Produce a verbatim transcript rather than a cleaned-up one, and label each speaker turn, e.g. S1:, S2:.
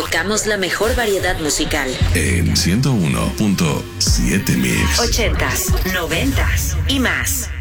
S1: Tocamos la mejor variedad musical.
S2: En ciento uno punto siete Mix.
S1: Ochentas, noventas y más.